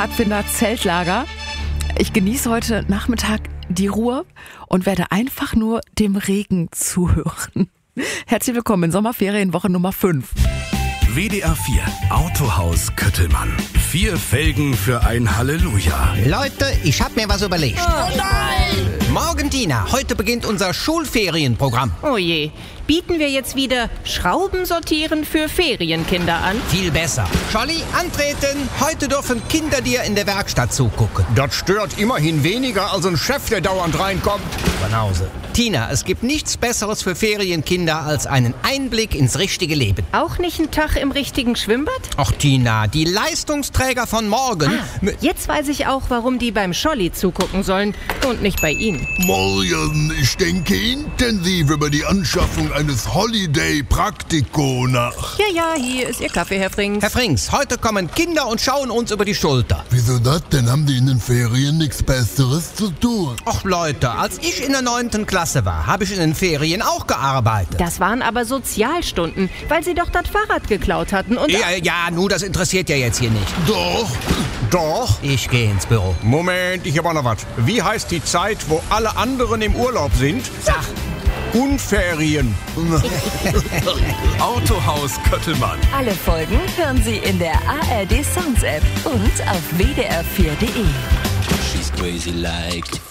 Pfadfinder-Zeltlager. Ich genieße heute Nachmittag die Ruhe und werde einfach nur dem Regen zuhören. Herzlich willkommen in Sommerferienwoche Nummer 5. WDR 4 Autohaus Köttelmann. 4 Felgen für ein Halleluja. Leute, ich hab mir was überlegt. Oh nein! Morgen, Tina, heute beginnt unser Schulferienprogramm. Oh je, bieten wir jetzt wieder Schrauben sortieren für Ferienkinder an? Viel besser. Scholli, antreten. Heute dürfen Kinder dir in der Werkstatt zugucken. Das stört immerhin weniger als ein Chef, der dauernd reinkommt. Banause. Tina, es gibt nichts Besseres für Ferienkinder als einen Einblick ins richtige Leben. Auch nicht einen Tag im richtigen Schwimmbad? Ach, Tina, die Leistungsträger von morgen... Jetzt weiß ich auch, warum die beim Scholli zugucken sollen und nicht bei Ihnen. Morgen, ich denke intensiv über die Anschaffung eines Holiday-Praktikos nach. Ja, hier ist Ihr Kaffee, Herr Frings. Herr Frings, heute kommen Kinder und schauen uns über die Schulter. Wieso das denn? Haben die in den Ferien nichts Besseres zu tun? Ach Leute, als ich in der 9. Klasse war, habe ich in den Ferien auch gearbeitet. Das waren aber Sozialstunden, weil Sie doch das Fahrrad geklaut hatten und... Ja, das interessiert ja jetzt hier nicht. Doch. Ich gehe ins Büro. Moment, ich hab auch noch was. Wie heißt die Zeit, wo alle anderen im Urlaub sind? Sag, Unferien. Autohaus Köttelmann. Alle Folgen hören Sie in der ARD Sounds App und auf wdr4.de. She's crazy like